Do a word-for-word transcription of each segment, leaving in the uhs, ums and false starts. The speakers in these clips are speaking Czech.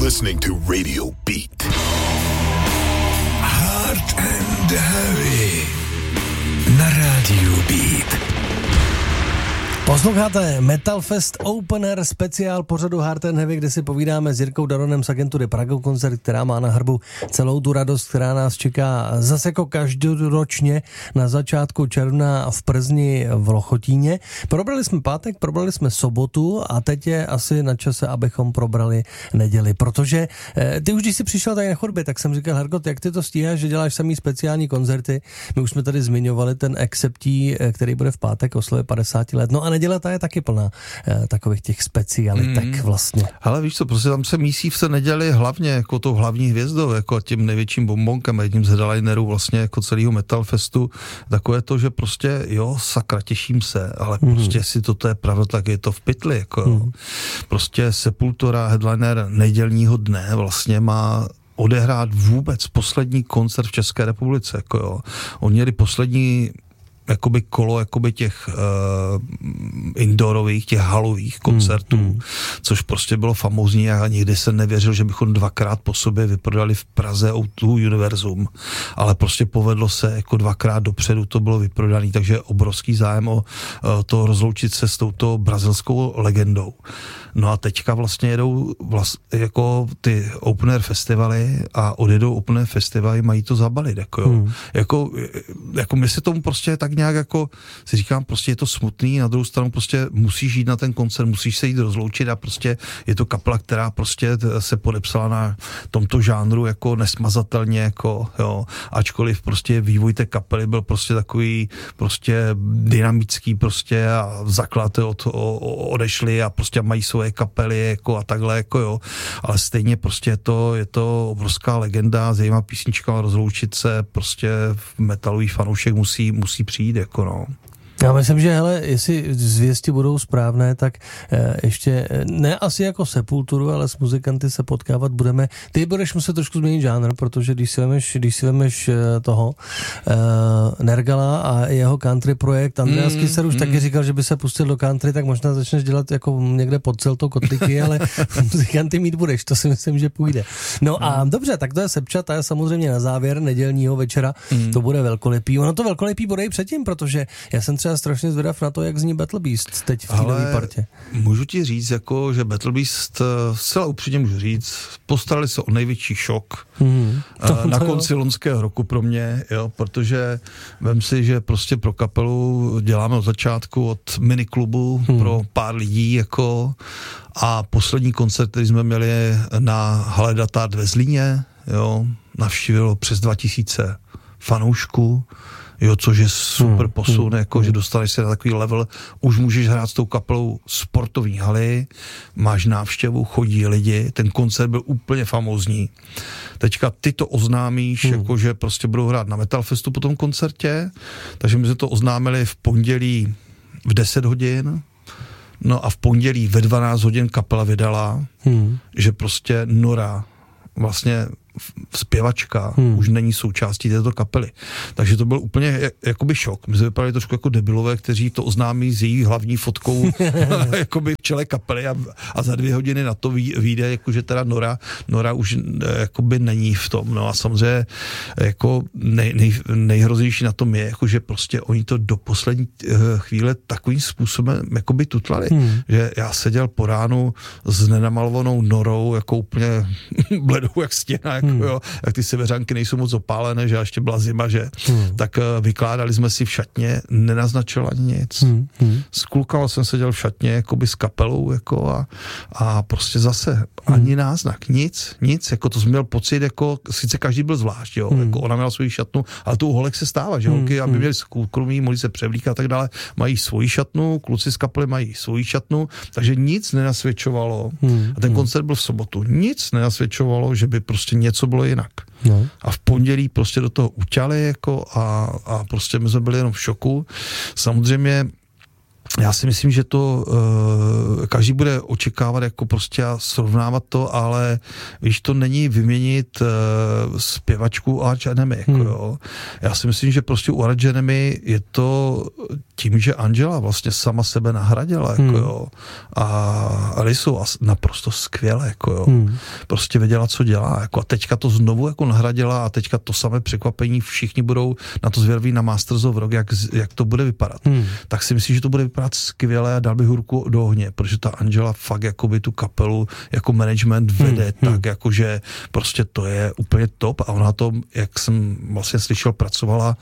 listening to Radio Beat. Hard and Heavy na rádiu Beat. Posloucháte Metal Fest Opener speciál pořadu Hard and Heavy, kde si povídáme s Jirkou Daronem z agentury Prago Koncert, která má na hrbu celou tu radost, která nás čeká zase jako každoročně na začátku června v Plzni v Lochotíně. Probrali jsme pátek, probrali jsme sobotu a teď je asi na čase, abychom probrali neděli, protože eh, ty už když jsi přišel tady na chodbě, tak jsem říkal, Hergot, jak ty to stíháš, že děláš samý speciální koncerty. My už jsme tady zmiňovali ten Acceptí, který bude v pátek oslavě padesát let. No a neděle ta je taky plná eh, takových těch specialitek mm. vlastně. Ale víš co, prostě tam se mísí v té neděli hlavně jako tou hlavní hvězdou, jako tím největším bombonkem, jedním z headlinerů vlastně jako celého Metal Festu, takové to, že prostě jo, sakra, těším se, ale mm. prostě si toto je pravda, tak je to v pytli, jako jo. Mm. Prostě Sepultura, headliner nedělního dne vlastně má odehrát vůbec poslední koncert v České republice, jako jo. Oni měli poslední jakoby kolo jakoby těch uh, indoorových, těch halových koncertů, mm, mm. což prostě bylo famózní a nikdy jsem nevěřil, že bychom dvakrát po sobě vyprodali v Praze ó dva Univerzum, ale prostě povedlo se jako dvakrát dopředu, to bylo vyprodaný, takže obrovský zájem o uh, to rozloučit se s touto brazilskou legendou. No a teďka vlastně jedou vlast, jako ty open air festivaly a odjedou open air festivaly, mají to zabalit, jako jo. Mm. Jako, jako my se tomu prostě tak nějak jako si říkám, prostě je to smutný, na druhou stranu prostě musíš jít na ten koncert, musíš se jít rozloučit a prostě je to kapela, která prostě se podepsala na tomto žánru jako nesmazatelně, jako jo, ačkoliv prostě vývoj té kapely byl prostě takový prostě dynamický prostě a zakladatel od, odešli a prostě mají svoje kapely jako a takhle jako jo, ale stejně prostě je to, je to obrovská legenda, zajímavá písnička, rozloučit se prostě metalový fanoušek musí, musí přijít, jako no. Já myslím, že hele, jestli zvěsti budou správné, tak eh, ještě ne asi jako Sepulturu, ale s muzikanty se potkávat budeme. Ty budeš muset trošku změnit žánr, protože když si vemeš, když si vemeš eh, toho eh, Nergala a jeho country projekt, Andreas mm, Kisser už mm. taky říkal, že by se pustil do country, tak možná začneš dělat jako někde pod celtou kotlíky, ale muzikanty mít budeš, to si myslím, že půjde. No a mm. dobře, tak to je Sepča, ta je samozřejmě na závěr nedělního večera, mm. to bude velkolepý. Ono to velkolepý bude i předtím, protože já jsem třeba strašně zvědav na to, jak zní Battle Beast teď v té nové partě. Můžu ti říct, jako, že Battle Beast, zcela upřímně můžu říct, postarali se o největší šok mm, to, na to konci jo. loňského roku pro mě, jo, protože vem si, že prostě pro kapelu děláme od začátku, od miniklubu mm. pro pár lidí, jako, a poslední koncert, který jsme měli na Hale Datard ve Zlíně, jo, navštívilo přes dva tisíce fanoušků, jo, což je super posun, hmm. jako, že dostaneš se na takový level, už můžeš hrát s tou kapelou sportovní haly, máš návštěvu, chodí lidi, ten koncert byl úplně famózní. Teďka ty to oznámíš, hmm. jako, že prostě budou hrát na Metal Festu po tom koncertě, takže my jsme to oznámili v pondělí v deset hodin, no a v pondělí ve dvanáct hodin kapela vydala, hmm. že prostě Nora vlastně zpěvačka hmm. už není součástí této kapely. Takže to byl úplně jakoby šok. My jsme vypadali trošku jako debilové, kteří to oznámí s její hlavní fotkou jakoby v čele kapely a, a za dvě hodiny na to vyjde, jakože teda Nora, Nora už jakoby není v tom. No a samozřejmě jako nej, nej, nejhroznější na tom je, jakože prostě oni to do poslední chvíle takovým způsobem jakoby tutlali, hmm. že já seděl po ránu s nenamalovanou Norou, jako úplně bledou jak stěna, jako Hmm. jo, jak ty seveřanky nejsou moc opálené, že ještě byla zima, že hmm. tak uh, vykládali jsme si v šatně, nenaznačil ani nic. Hmm. Hmm. S klukama jsem seděl v šatně jakoby s kapelou jako a, a prostě zase hmm. ani náznak, nic, nic, jako to jsem měl pocit, jako sice každý byl zvlášť, jo, hmm. jako ona měla svoji šatnu, ale tu holek se stává, že hmm. holky, aby měli soukromí, mohli se převlíkat a tak dále, mají svoji šatnu, kluci z kapely mají svoji šatnu, takže nic nenasvědčovalo hmm. a ten koncert byl v sobotu, nic nenasvědčovalo, že by prostě něco bylo jinak. No. A v pondělí prostě do toho uťali jako a, a prostě my jsme byli jenom v šoku. Samozřejmě já si myslím, že to uh, každý bude očekávat jako prostě a srovnávat to, ale víš, to není vyměnit uh, zpěvačku Arch Enemy, jako hmm. jo. Já si myslím, že prostě u Arch Enemy je to tím, že Angela vlastně sama sebe nahradila, jako hmm. jo. A Alice jsou naprosto skvěle, jako jo. Hmm. Prostě věděla, co dělá, jako a teďka to znovu jako nahradila a teďka to samé překvapení, všichni budou na to zvědaví na Masters of Rock, jak, jak to bude vypadat. Hmm. Tak si myslím, že to bude vypadat skvěle a dal bych ruku do ohně, protože ta Angela fakt jakoby tu kapelu jako management vede hmm. tak, jakože prostě to je úplně top a ona to, jak jsem vlastně slyšel, pracovala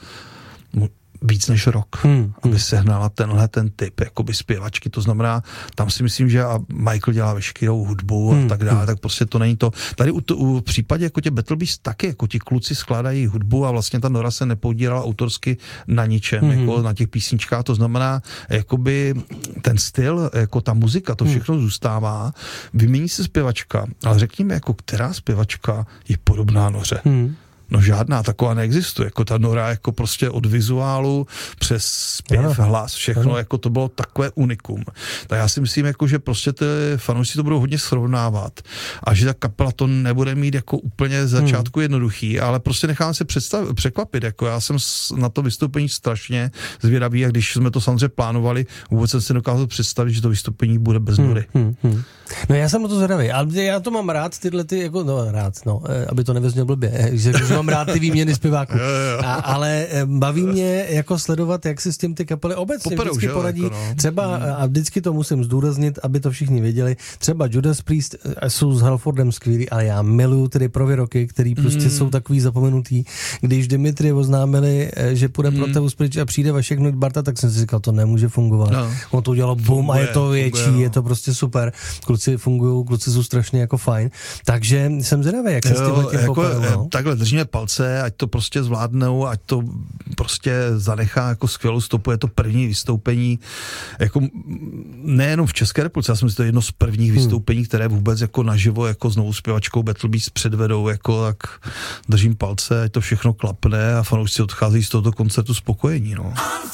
víc než rok, hmm, aby hmm. sehnala tenhle ten typ jakoby zpěvačky, to znamená, tam si myslím, že a Michael dělá veškerou hudbu hmm, a tak dále, hmm. tak prostě to není to. Tady u, to, u případě jako tě Battle Beast taky, jako ti kluci skládají hudbu a vlastně ta Nora se nepodílela autorsky na ničem, hmm. jako na těch písničkách, to znamená, jakoby ten styl, jako ta muzika, to všechno hmm. zůstává, vymění se zpěvačka, ale řekněme, jako která zpěvačka je podobná Noře. Hmm. No žádná taková neexistuje, jako ta Nora jako prostě od vizuálu přes zpěv, ano. hlas, všechno, ano. jako to bylo takové unikum. Tak já si myslím, jako, že prostě ty fanoušci to budou hodně srovnávat a že ta kapela to nebude mít jako úplně z začátku hmm. jednoduchý, ale prostě nechám se představ, překvapit, jako já jsem na to vystoupení strašně zvědavý a když jsme to samozřejmě plánovali, vůbec jsem si dokázal představit, že to vystoupení bude bez Nory. Hmm. Hmm. Hmm. No já jsem na to zvědavý, ale já to mám rád, tyhle ty, jako, no rád, no, aby to nevyznělo blbě, že mám rád ty výměny zpěváků, a, ale baví mě jako sledovat, jak si s tím ty kapely obecně Poperou, vždycky poradí, jako no. třeba, a vždycky to musím zdůraznit, aby to všichni věděli, třeba Judas Priest jsou s Halfordem skvělí, ale já miluju tedy Proviroky, který prostě mm. jsou takový zapomenutý. Když Dimitri oznámili, že půjde mm. pro Teus pryč a přijde Vašek Barta, tak jsem si říkal, to nemůže fungovat. No. On to udělalo bum a je to větší, funguje, no. je to prostě super. Kluci fungují, kluci jsou strašně jako fajn. Takže jsem zvědavý, jak se jo, s tímhle tím jako, popadou. Takhle držíme palce, ať to prostě zvládnou, ať to prostě zanechá jako skvělou stopu, je to první vystoupení, jako nejenom v České republice, já jsem si to jedno z prvních hmm. vystoupení, které vůbec jako naživo, jako znovu zpěvačkou Battle Beast předvedou, jako tak držím palce, ať to všechno klapne a fanoušci odcházejí z tohoto koncertu spokojení, no.